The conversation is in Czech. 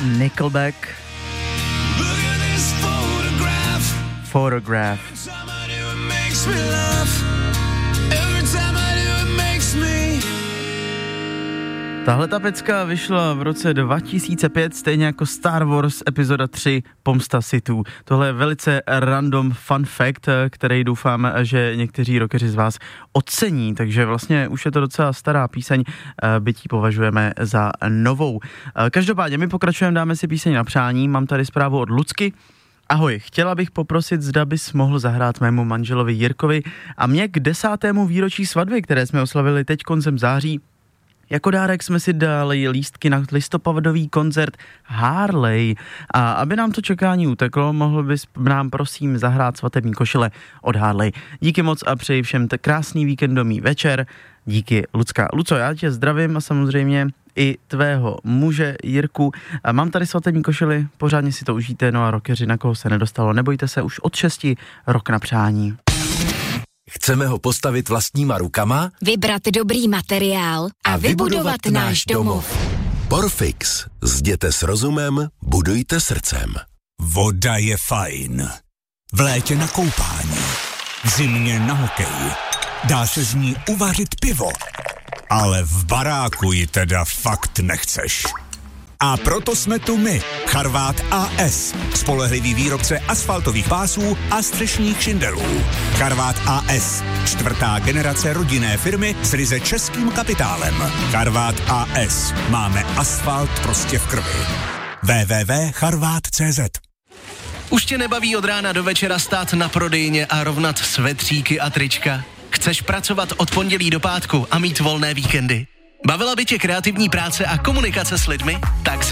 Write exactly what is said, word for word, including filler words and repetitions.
Nickelback. Photograph. Tahle ta pecka vyšla v roce dva tisíce pět, stejně jako Star Wars epizoda tři Pomsta Sithů. Tohle je velice random fun fact, který doufám, že někteří rockeři z vás ocení, takže vlastně už je to docela stará píseň, byť ji považujeme za novou. Každopádně my pokračujeme, dáme si píseň na přání, mám tady zprávu od Lucky. Ahoj, chtěla bych poprosit, zda bys mohl zahrát mému manželovi Jirkovi a mě k desátému výročí svatby, které jsme oslavili teď koncem září. Jako dárek jsme si dali lístky na listopadový koncert Harley a aby nám to čekání uteklo, mohl bys nám prosím zahrát svatební košile od Harley. Díky moc a přeji všem t- krásný víkendový večer. Díky, Lucka. Luco, já tě zdravím a samozřejmě i tvého muže Jirku. A mám tady svatební košily, pořádně si to užijte, no a rockeři, na koho se nedostalo, nebojte se, už od šesti rok na přání. Chceme ho postavit vlastníma rukama, vybrat dobrý materiál a, a vybudovat náš domov. Porfix. Zděte s rozumem, budujte srdcem. Voda je fajn. V létě na koupání, v zimě na hokej. Dá se z ní uvařit pivo, ale v baráku ji teda fakt nechceš. A proto jsme tu my, Charvát A S, spolehlivý výrobce asfaltových pásů a střešních šindelů. Charvát A S, čtvrtá generace rodinné firmy s ryze českým kapitálem. Charvát A S, máme asfalt prostě v krvi. w w w tečka charvát tečka cé zet. Už tě nebaví od rána do večera stát na prodejně a rovnat svetříky a trička? Chceš pracovat od pondělí do pátku a mít volné víkendy? Bavila by tě kreativní práce a komunikace s lidmi? Tak se